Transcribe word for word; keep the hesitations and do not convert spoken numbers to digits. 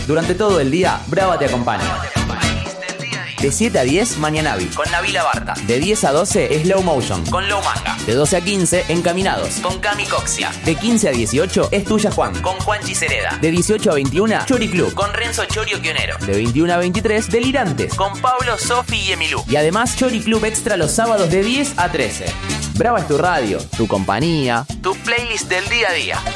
Durante todo el día, Brava te acompaña. De siete a diez, Mañanavi, con Nabila Barta. De diez a doce, Slow Motion, con Low Manga. De doce a quince, Encaminados, con Cami Coxia. De quince a dieciocho, Es Tuya Juan, con Juanchi Cereda. De dieciocho a veintiuno, Chori Club, con Renzo Chorio Quionero. De veintiuno a veintitrés, Delirantes, con Pablo, Sofi y Emilú. Y además, Chori Club Extra los sábados de diez a trece. Brava es tu radio, tu compañía, tu playlist del día a día.